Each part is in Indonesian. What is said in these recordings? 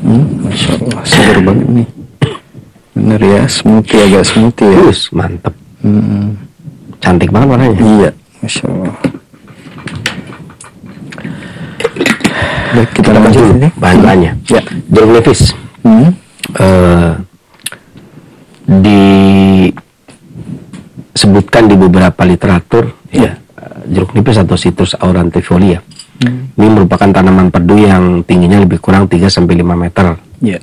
Masya Allah, segar banget nih. Bener ya, smoothie, agak smoothie ya. Mantep. Cantik banget warnanya. Iya, Masya Allah. Baik, kita lanjut ini. Bahan-bahannya. Ya. Jeruk nipis. Disebutkan di beberapa literatur, jeruk nipis atau Citrus aurantifolia. Ini merupakan tanaman perdu yang tingginya lebih kurang 3-5 meter.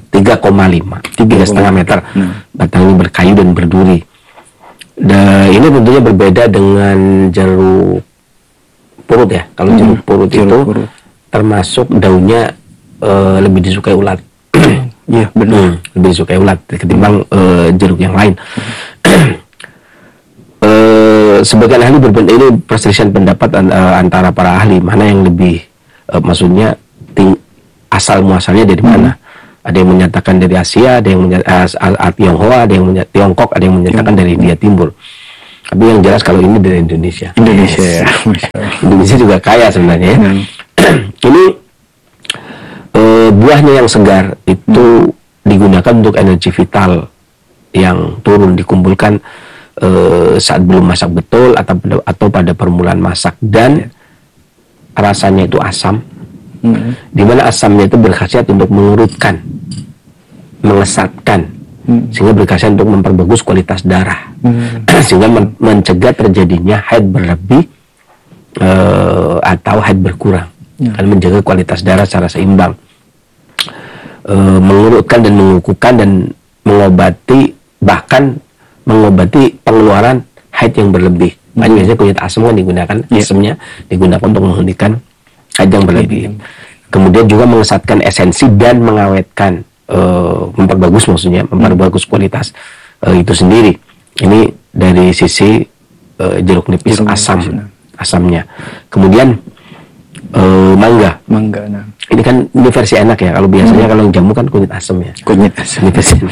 3,5 meter. Batangnya berkayu dan berduri. Dan ini tentunya berbeda dengan jeruk purut ya. Kalau jeruk purut itu termasuk daunnya lebih disukai ulat. Iya, benar. Lebih disukai ulat ketimbang jeruk yang lain. Sebagian ahli berbeda, ini perselisihan pendapat antara para ahli mana yang lebih maksudnya asal muasalnya dari mana. Ada yang menyatakan dari Asia, ada yang menyatakan Tionghoa, ada yang menyatakan Tiongkok, ada yang menyatakan dari India Timur. Tapi yang jelas kalau ini dari Indonesia. Ya. Indonesia juga kaya sebenarnya. Ini buahnya yang segar itu digunakan untuk energi vital yang turun, dikumpulkan saat belum masak betul atau pada permulaan masak, dan rasanya itu asam. Di mana asamnya itu berkhasiat untuk mengurutkan, mengesatkan, sehingga berkhasiat untuk memperbagus kualitas darah, sehingga mencegah terjadinya haid berlebih atau haid berkurang, dan menjaga kualitas darah secara seimbang, mengurutkan dan mengukuhkan dan mengobati, bahkan mengobati pengeluaran haid yang berlebih. Biasanya kunyit asam kan digunakan, asamnya digunakan untuk menghentikan haid yang berlebih. Kemudian juga mengesatkan esensi dan mengawetkan, memperbagus maksudnya, memperbagus kualitas itu sendiri. Ini dari sisi jeruk nipis asamnya. Kemudian mangga. Nah. Ini kan ini versi enak ya. Kalau biasanya kalau yang jamu kan kunyit asam ya. Kunyit asam.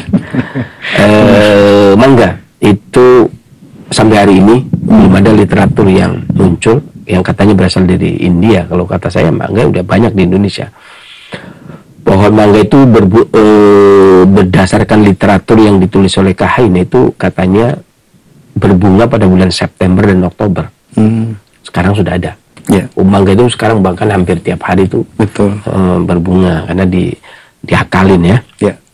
Mangga itu sampai hari ini belum ada literatur yang muncul yang katanya berasal dari India. Kalau kata saya, mangga udah banyak di Indonesia. Pohon mangga itu berdasarkan literatur yang ditulis oleh Kahain itu katanya berbunga pada bulan September dan Oktober. Sekarang sudah ada. Mangga itu sekarang bahkan hampir tiap hari itu berbunga karena diakalin ya.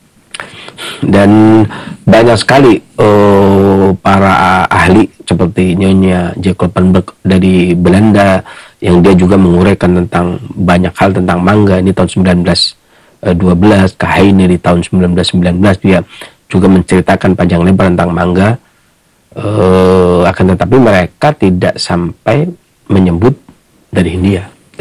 Dan banyak sekali para ahli seperti Nyonya Jacob Penberg dari Belanda yang dia juga menguraikan tentang banyak hal tentang mangga. Ini tahun 1912, Kahain di tahun 1919 dia juga menceritakan panjang lebar tentang mangga. Akan tetapi mereka tidak sampai menyebut dari India.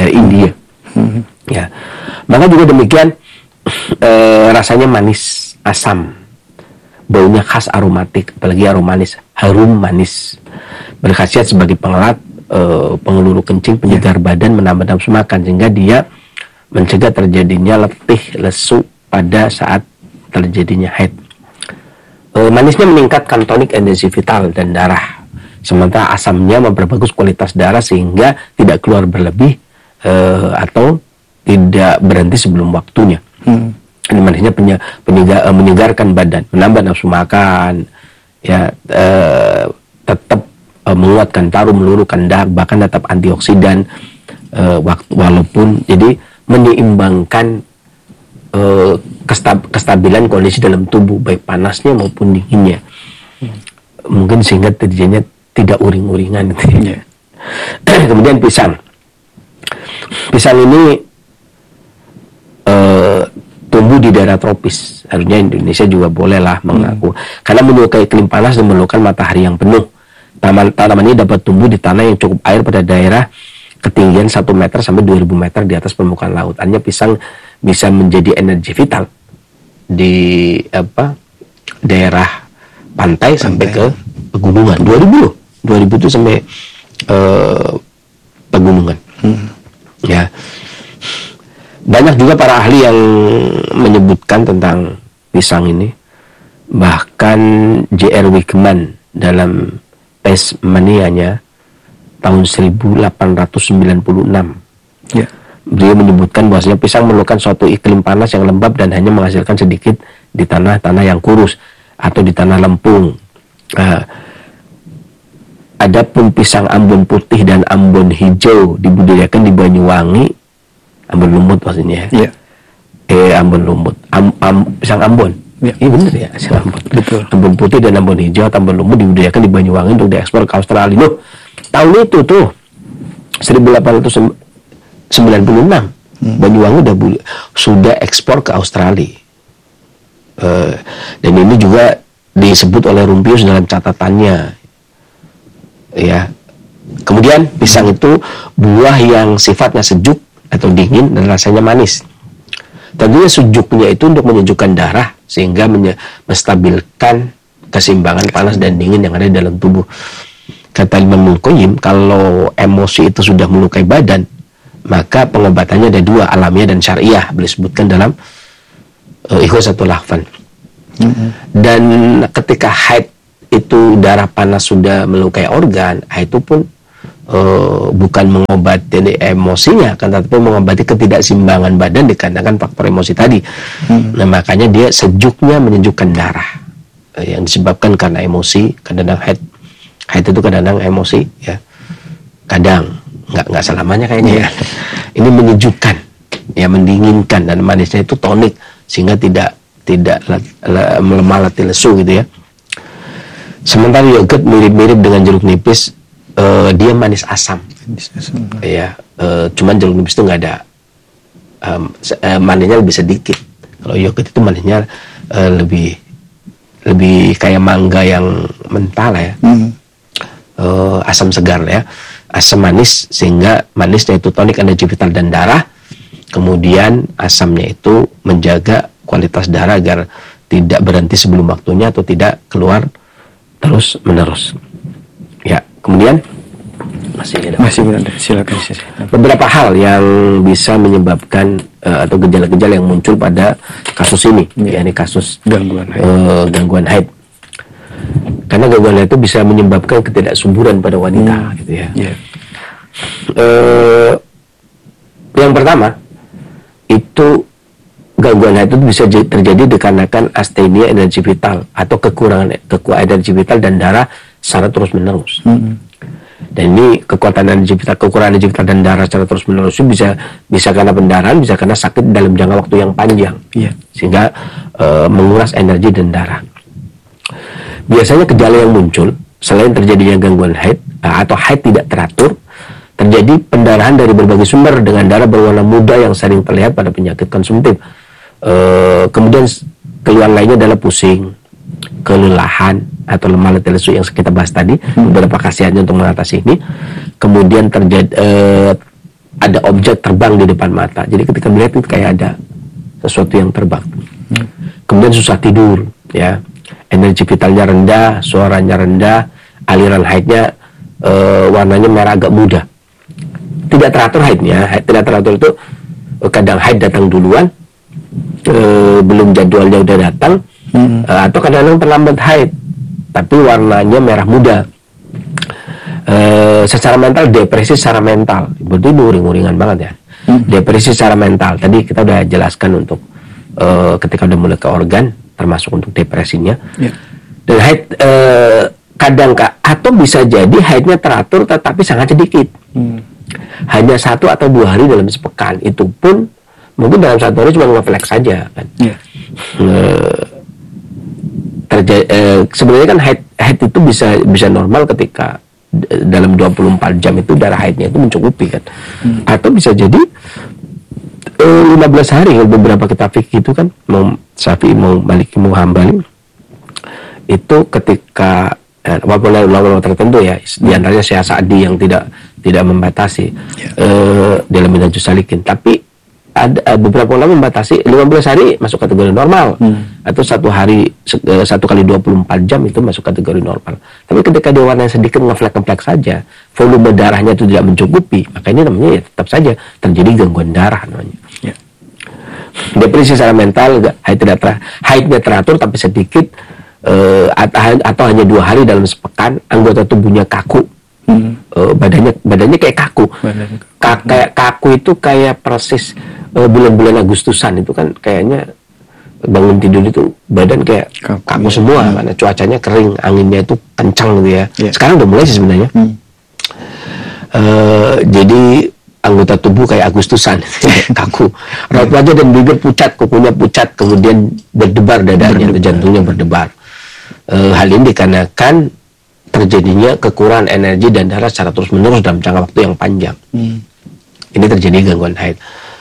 Ya, maka juga demikian, rasanya manis, asam, baunya khas aromatik, apalagi harum manis, berkhasiat sebagai pengerat, pengeluru kencing, penyegar badan, menambah nafsu makan, sehingga dia mencegah terjadinya letih, lesu pada saat terjadinya haid. Manisnya meningkatkan tonik energi vital dan darah, sementara asamnya memperbagus kualitas darah sehingga tidak keluar berlebih atau tidak berhenti sebelum waktunya. Ini manisnya menyegarkan badan, menambah nafsu makan, ya, tetap menguatkan paru, meluruhkan darah, bahkan tetap antioksidan, walaupun jadi menyeimbangkan kestabilan kondisi dalam tubuh, baik panasnya maupun dinginnya, mungkin sehingga terjadinya tidak uring-uringan. Kemudian pisang ini tumbuh di daerah tropis. Harusnya Indonesia juga bolehlah mengaku, karena menyukai iklim panas dan memerlukan matahari yang penuh. Tanaman ini dapat tumbuh di tanah yang cukup air pada daerah ketinggian 1 meter sampai 2000 meter di atas permukaan laut. Artinya pisang bisa menjadi energi vital di daerah pantai sampai ke pegunungan. 2000 itu sampai pegunungan. Ya. Banyak juga para ahli yang menyebutkan tentang pisang ini. Bahkan J.R. Wickman dalam Tasmania tahun 1896 Beliau menyebutkan bahwasanya pisang memerlukan suatu iklim panas yang lembab dan hanya menghasilkan sedikit di tanah-tanah yang kurus atau di tanah lempung. Adapun pisang Ambon putih dan Ambon hijau dibudidayakan di Banyuwangi, Ambon Lumut maksudnya. Iya. Ambon Lumut, pisang Ambon. Ya. Iya benar ya, pisang Ambon. Betul. Ambon putih dan Ambon hijau atau Ambon Lumut dibudidayakan di Banyuwangi untuk diekspor ke Australia. Loh, tahun itu tuh 1896 Banyuwangi sudah ekspor ke Australia. Dan ini juga disebut oleh Rumpius dalam catatannya. Ya. Kemudian pisang itu buah yang sifatnya sejuk atau dingin dan rasanya manis. Tentunya sejuknya itu untuk menyejukkan darah sehingga menstabilkan keseimbangan panas dan dingin yang ada di dalam tubuh. Kata Imam Al-Qayyim, kalau emosi itu sudah melukai badan, maka pengobatannya ada dua, alamiah dan syariah. Beliau sebutkan dalam Ikhwasatul Lahfan. Dan ketika haid itu darah panas sudah melukai organ, itu pun bukan mengobati emosinya, kan, tetapi mengobati ketidakseimbangan badan dikarenakan faktor emosi tadi. Nah, makanya dia sejuknya menyejukkan darah yang disebabkan karena emosi. Kadang-kadang haid itu kadang-kadang emosi, ya. Kadang nggak selamanya kayaknya ya. Ini menyejukkan, ya, mendinginkan, dan manisnya itu tonik sehingga tidak melemah letih lesu gitu ya. Sementara yogurt mirip-mirip dengan jeruk nipis, dia manis asam. Ya, cuman jeruk nipis itu nggak ada manisnya lebih sedikit. Kalau yogurt itu manisnya lebih kayak mangga yang mentah lah ya. Asam segar ya, asam manis, sehingga manisnya itu tonik energi vital dan darah. Kemudian asamnya itu menjaga kualitas darah agar tidak berhenti sebelum waktunya atau tidak keluar terus menerus. Ya, kemudian masih berada. Silakan. Beberapa hal yang bisa menyebabkan atau gejala-gejala yang muncul pada kasus ini, yakni kasus gangguan haid. Karena gangguan haid itu bisa menyebabkan ketidaksuburan pada wanita, gitu ya. Yeah. Yang pertama itu gangguan haid itu bisa terjadi dikarenakan astenia energi vital atau kekurangan energi vital dan darah secara terus-menerus. Dan ini kekurangan energi vital dan darah secara terus-menerus itu bisa karena pendarahan, bisa karena sakit dalam jangka waktu yang panjang, sehingga menguras energi dan darah. Biasanya gejala yang muncul selain terjadinya gangguan haid atau haid tidak teratur, terjadi pendarahan dari berbagai sumber dengan darah berwarna muda yang sering terlihat pada penyakit konsumtif. Kemudian keluhan lainnya adalah pusing, kelelahan atau lemah letih lesu yang kita bahas tadi. Beberapa khasiatnya untuk mengatasi ini. Kemudian terjadi ada objek terbang di depan mata. Jadi ketika melihat itu kayak ada sesuatu yang terbang. Kemudian susah tidur, ya. Energi vitalnya rendah, suaranya rendah, aliran haidnya warnanya merah agak muda. Tidak teratur haidnya. Tidak teratur itu kadang haid datang duluan, belum jadwalnya udah datang, atau kadang-kadang terlambat haid tapi warnanya merah muda. Secara mental, depresi secara mental, berarti uring-uringan banget ya. Depresi secara mental tadi kita udah jelaskan untuk ketika udah mulai ke organ, termasuk untuk depresinya. Dan haid kadang atau bisa jadi haidnya teratur tetapi sangat sedikit, hanya 1 atau 2 hari dalam sepekan. Itu pun mungkin dalam 1 hari cuma ngeflex saja kan. Sebenarnya kan haid itu bisa normal ketika dalam 24 jam itu darah haidnya itu mencukupi kan. Atau bisa jadi 15 hari, beberapa kitab fikih itu kan, mau Syafi'i, mau Maliki, mau Hambali, itu ketika walaupun ulama tertentu ya, diantaranya Syekh Sa'di yang tidak membatasi dalam Minhajus Salikin, tapi ada beberapa ulama membatasi 15 hari masuk kategori normal, atau 1 hari 1 kali 24 jam itu masuk kategori normal. Tapi ketika dia warnanya sedikit ngeflek saja, volume darahnya itu tidak mencukupi, maka ini namanya ya tetap saja terjadi gangguan darah namanya. Depresi secara mental, haidnya teratur tapi sedikit, atau hanya 2 hari dalam sepekan, anggota tubuhnya kaku, badannya kayak kaku. Badan. Kayak kaku itu kayak persis bulan-bulan Agustusan itu kan kayaknya bangun tidur itu badan kayak kaku semua karena cuacanya kering, anginnya itu kencang gitu ya. Sekarang udah mulai sih sebenarnya. Jadi anggota tubuh kayak Agustusan, kaku. Raut wajah dan bibir pucat, kukunya pucat, kemudian berdebar dadanya atau jantungnya berdebar. Hal ini dikarenakan terjadinya kekurangan energi dan darah secara terus-menerus dalam jangka waktu yang panjang. Ini terjadi gangguan haid.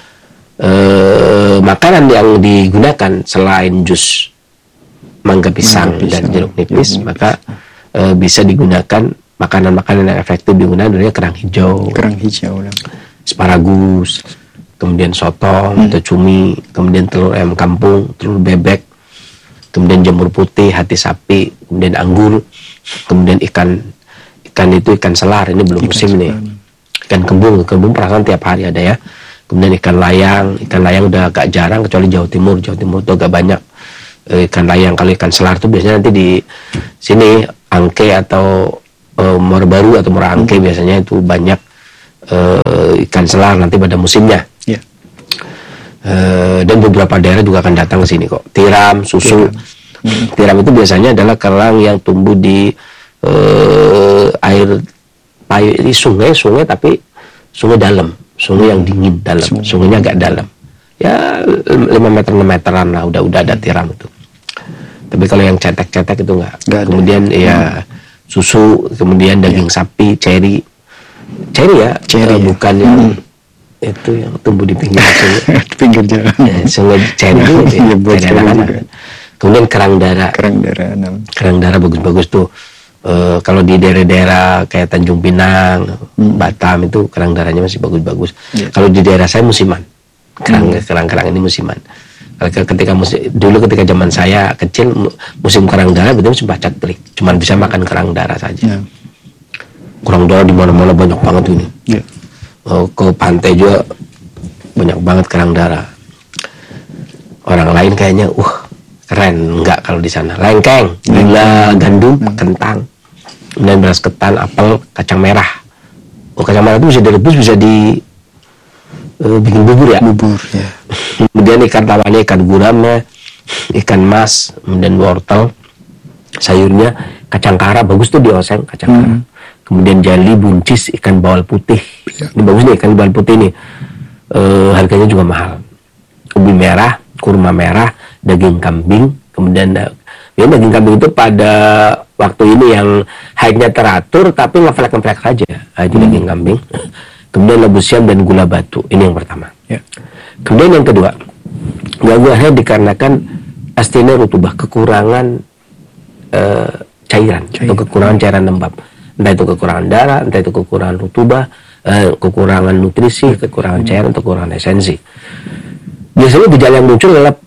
Makanan yang digunakan selain jus mangga pisang dan jeruk nipis, maka bisa digunakan makanan-makanan yang efektif digunakan dari kerang hijau, asparagus, kemudian sotong atau cumi, kemudian telur ayam kampung, telur bebek, kemudian jamur putih, hati sapi, kemudian anggur, kemudian ikan itu ikan selar, ini belum musim nih. Ikan kembung perasaan tiap hari ada ya. Kemudian ikan layang udah agak jarang kecuali Jawa Timur itu agak banyak ikan layang. Kalau ikan selar itu biasanya nanti di sini Angke atau Muara Baru atau Muara Angke biasanya itu banyak ikan selar nanti pada musimnya. Dan beberapa daerah juga akan datang ke sini kok. Tiram, susu. Tiram itu biasanya adalah kerang yang tumbuh di air di sungai tapi sungai dalam. Sungai yang dingin dalam, sungainya agak dalam. Ya 5 meter 6 meteran lah udah ada tiram itu. Tapi kalau yang cetek-cetek itu enggak. Kemudian ya susu, kemudian daging sapi, ceri ya, bukan yang itu yang tumbuh di pinggir sungai. Di pinggir jalan. Sungai ceri itu ya, kemudian kerang darah bagus-bagus tuh. Kalau di daerah-daerah kayak Tanjung Pinang, Batam itu kerang darahnya masih bagus-bagus. Kalau di daerah saya musiman, kerang ini musiman. Dulu ketika zaman saya kecil musim kerang darah betul musim bacak telik, cuman bisa makan kerang darah saja. Kerang darah di mana-mana banyak banget ini. Ke pantai juga banyak banget kerang darah. Orang lain kayaknya, keren, enggak kalau di sana. Lengkeng, gula, gandum, kentang. Kemudian beras ketan, apel, kacang merah. Kacang merah itu bisa direbus, bisa bikin bubur ya. Kemudian ikan tawanya, ikan gurame, ikan mas, kemudian wortel, sayurnya, kacang kara, bagus tuh dioseng kacang kara. Kemudian jali, buncis, ikan bawal putih. Ini bagus nih ikan bawal putih nih. Harganya juga mahal. Ubi merah, kurma merah, daging kambing, kemudian daging kambing itu pada waktu ini yang haidnya teratur tapi ngeflek saja, itu daging kambing. Kemudian labu siam dan gula batu, ini yang pertama. Kemudian yang kedua, gangguan haid dikarenakan astina rutubah, kekurangan cairan atau kekurangan cairan lembab, entah itu kekurangan darah, entah itu kekurangan rutubah, kekurangan nutrisi, kekurangan cairan atau kekurangan esensi. Biasanya gejala yang muncul adalah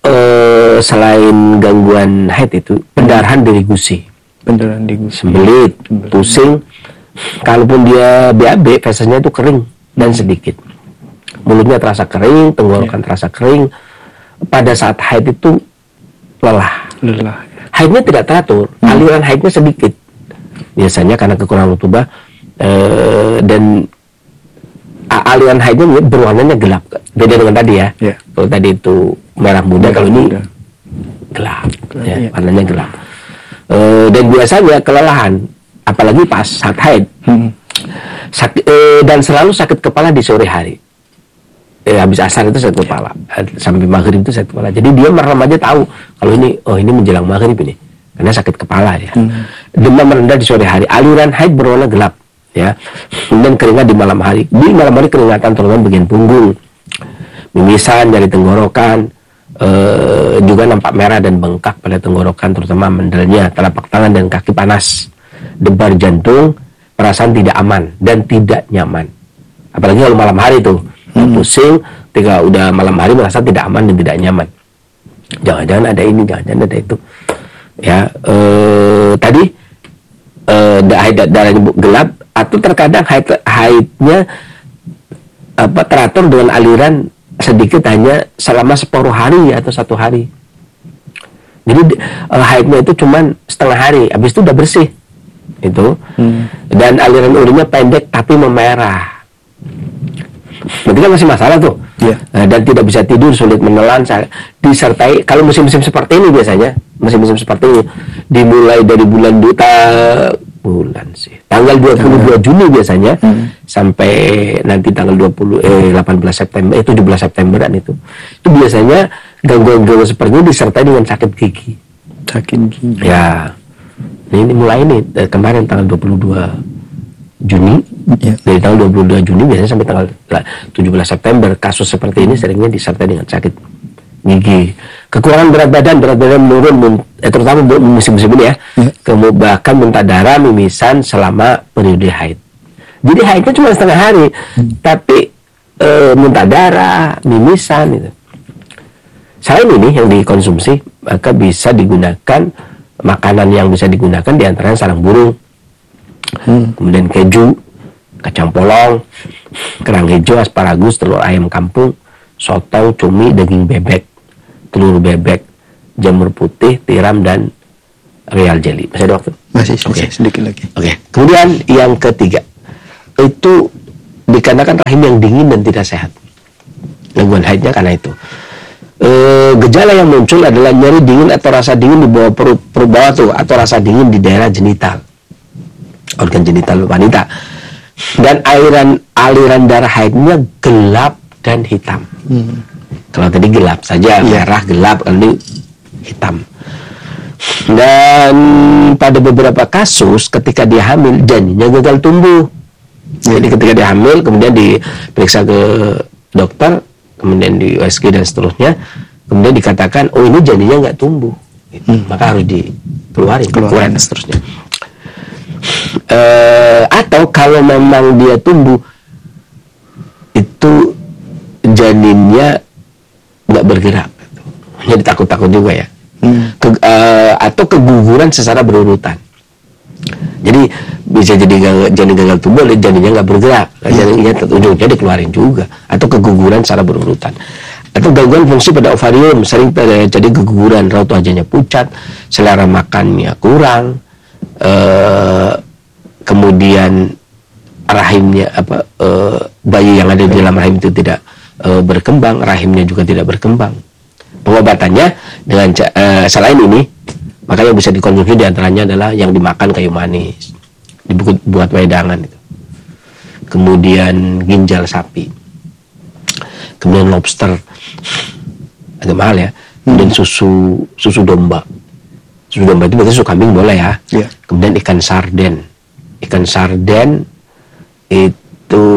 selain gangguan haid itu pendarahan dari gusi, sembelit, pusing. Kalaupun dia BAB, fesesnya itu kering dan sedikit, mulutnya terasa kering, tenggorokan terasa kering. Pada saat haid itu lelah. Haidnya tidak teratur, aliran haidnya sedikit. Biasanya karena kekurangan rutubah dan aliran haidnya berwarnanya gelap, beda dengan tadi ya. Kalau tadi itu merah muda, kalau ini gelap, warnanya gelap. Dan biasanya kelelahan, apalagi pas saat haid, dan selalu sakit kepala di sore hari. Habis asar itu sakit kepala, sampai maghrib itu sakit kepala. Jadi dia merem aja tahu kalau ini menjelang maghrib ini, karena sakit kepala ya. Demam rendah di sore hari, aliran haid berwarna gelap. Ya, kemudian keringat di malam hari. Di malam hari keringatan terutama bagian punggung, mimisan dari tenggorokan, juga nampak merah dan bengkak pada tenggorokan, terutama mendelnya, telapak tangan dan kaki panas, debar jantung, perasaan tidak aman dan tidak nyaman. Apalagi kalau malam hari tuh, pusing, ketika udah malam hari merasa tidak aman dan tidak nyaman. Jangan-jangan ada ini, jangan-jangan ada itu. Ya, tadi darahnya gelap, atau terkadang haidnya teratur dengan aliran sedikit hanya selama separuh hari atau 1 hari. Jadi haidnya itu cuman setengah hari, habis itu udah bersih. itu, dan aliran urinnya pendek tapi memerah. Berarti kan masih masalah tuh. Iya. Dan tidak bisa tidur, sulit menelan, disertai kalau musim-musim seperti ini biasanya, musim-musim seperti ini dimulai dari tanggal 22 Juni biasanya sampai nanti tanggal 18 September, 17 Septemberan itu biasanya gangguan-gangguan seperti ini disertai dengan sakit gigi. Sakit gigi. Ya. Ini mulai kemarin tanggal 22 Juni, dari tanggal 22 Juni biasanya sampai tanggal 17 September kasus seperti ini seringnya disertai dengan sakit gigi, kekurangan berat badan menurun, terutama musim-musim ini ya, bahkan muntah darah, mimisan selama periode haid. Jadi haidnya cuma setengah hari, tapi muntah darah, mimisan itu. Selain ini yang dikonsumsi, maka bisa digunakan makanan yang bisa digunakan diantaranya sarang burung, kemudian keju, kacang polong, kerang hijau, asparagus, telur ayam kampung, soto, cumi, daging bebek, telur bebek, jamur putih, tiram, dan real jelly. Masih ada waktu? Masih sedikit lagi. Oke. Kemudian yang ketiga itu dikarenakan rahim yang dingin dan tidak sehat. Gangguan haidnya karena itu. Gejala yang muncul adalah nyeri dingin atau rasa dingin di bawah perut bawah tuh, atau rasa dingin di daerah genital, organ genital wanita, dan aliran darah haidnya gelap dan hitam. Kalau tadi gelap saja, merah gelap, kalau ini hitam. Dan pada beberapa kasus ketika dia hamil janinnya gagal tumbuh. Jadi ketika dia hamil kemudian diperiksa ke dokter, kemudian di USG dan seterusnya, kemudian dikatakan oh ini janinnya nggak tumbuh, maka harus dikeluarin dan seterusnya. Atau kalau memang dia tumbuh itu janinnya nggak bergerak, jadi takut juga ya. Atau keguguran secara berurutan. Jadi bisa jadi janin gagal tumbuh, janinnya nggak bergerak, janinnya ujungnya dikeluarin juga, atau keguguran secara berurutan. Atau gangguan fungsi pada ovarium, sering terjadi keguguran, raut wajahnya pucat, selera makannya kurang, kemudian rahimnya bayi yang ada di dalam rahim itu tidak berkembang, rahimnya juga tidak berkembang. Pengobatannya dengan selain ini, maka yang bisa dikonsumsi diantaranya adalah yang dimakan kayu manis, dibuat wedangan itu. Kemudian ginjal sapi, kemudian lobster, agak mahal ya. Kemudian susu domba. Susu domba itu berarti susu kambing boleh ya. Kemudian ikan sarden itu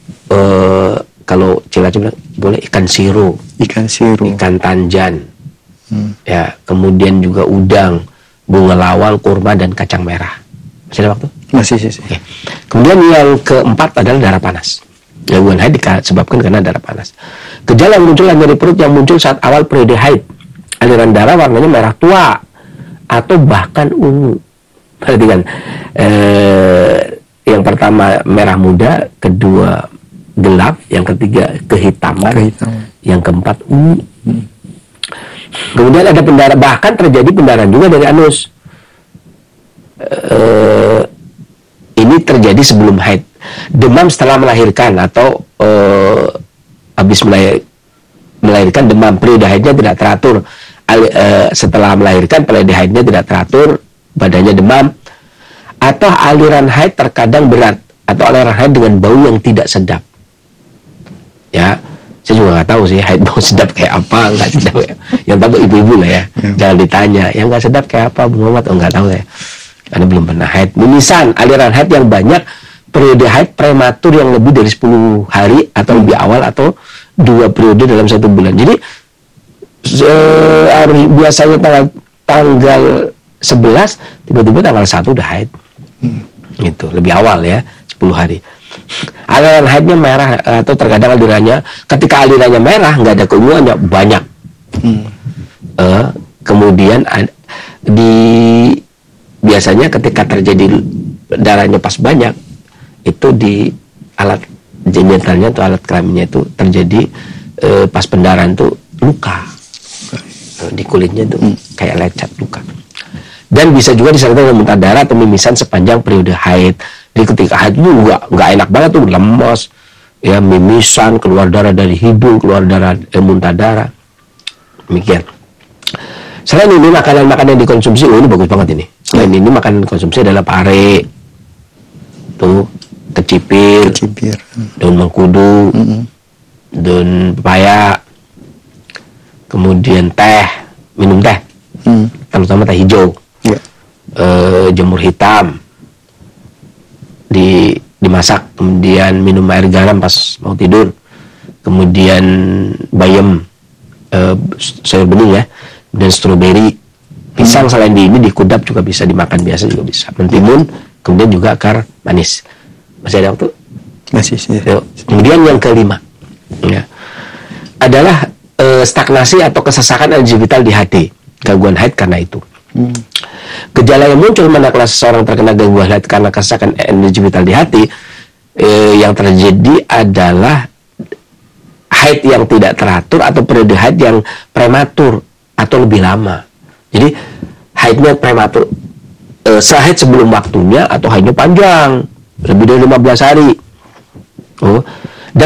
kalau Cilacap bilang boleh ikan siru, ikan tanjan. Ya, kemudian juga udang, bunga lawang, kurma, dan kacang merah. Masih ada waktu? Masih. Oke. Kemudian yang keempat adalah darah panas. Gangguan haid disebabkan karena darah panas. Gejala yang muncul nyeri perut yang muncul saat awal periode haid. Aliran darah warnanya merah tua atau bahkan ungu. Perhatikan, yang pertama merah muda, kedua gelap, yang ketiga kehitaman. Yang keempat ungu. Kemudian ada pendarahan, bahkan terjadi pendarahan juga dari anus. Ini terjadi sebelum haid. Demam setelah melahirkan atau habis melahirkan, demam, periode haidnya tidak teratur. Setelah melahirkan, periode haidnya tidak teratur, badannya demam, atau aliran haid terkadang berat, atau aliran haid dengan bau yang tidak sedap. Ya, saya juga nggak tahu sih haid bau sedap kayak apa, nggak sedap ya. Yang tahu ibu-ibu lah ya, jangan ditanya. Yang nggak sedap kayak apa, Bu Muhammad? Oh, nggak tahu saya, karena belum pernah haid. Mimisan, aliran haid yang banyak, periode haid prematur yang lebih dari 10 hari atau lebih awal, atau 2 periode dalam 1 bulan. Jadi biasanya tanggal 11, tiba-tiba tanggal 1 udah haid. Gitu, lebih awal ya, 10 hari. Aliran haidnya merah atau terkadang alirannya, ketika alirannya merah nggak ada keunguannya banyak. Kemudian biasanya ketika terjadi darahnya pas banyak, itu di alat genitalnya atau alat kelaminnya itu terjadi pas pendarahan tuh luka di kulitnya tuh kayak lecet luka. Dan bisa juga disertai dengan muntah darah atau mimisan sepanjang periode haid. Jadi ketika haid itu nggak enak banget tuh, lemes, ya, mimisan, keluar darah dari hidung, keluar darah, muntah darah. Demikian. Selain ini makanan-makanan yang dikonsumsi, ini bagus banget ini. Selain ini makanan konsumsi adalah pare, tuh, kecipir, daun mengkudu, daun pepaya, kemudian teh, minum teh, terutama teh hijau, jamur hitam, dimasak, kemudian minum air garam pas mau tidur, kemudian bayam, sayur bening ya, dan stroberi, pisang. Selain ini dikudap juga bisa, dimakan biasa juga bisa, mentimun, kemudian juga akar manis. Masih ada waktu? Masih sih. Kemudian yang kelima, ya, adalah stagnasi atau kesesakan energi vital di hati, gangguan haid karena itu. Gejala yang muncul manakala seseorang terkena gangguan haid karena kesesakan energi vital di hati, yang terjadi adalah haid yang tidak teratur atau periode haid yang prematur atau lebih lama. Jadi haidnya prematur, haid sebelum waktunya, atau haidnya panjang lebih dari 15 hari.